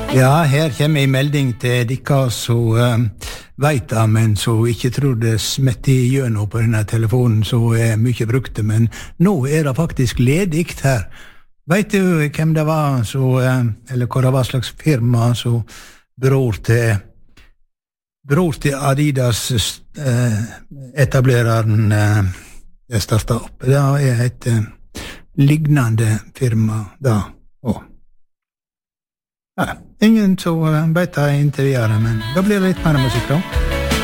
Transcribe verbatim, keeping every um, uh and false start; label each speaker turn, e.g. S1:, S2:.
S1: Ja, her kommer en melding til dere som uh, vet det, men som ikke tror det smetter igjennom på denne telefonen, så er mye brukte, men nå er det faktisk ledigt her. Vet du hvem det var, så, uh, eller hva det var slags firma, så bror til, bror til Adidas uh, etablereren uh, startet opp. Det er et uh, lignende firma da, og ja, ingen så vet det inntil videre, men da blir det litt mer musikk da.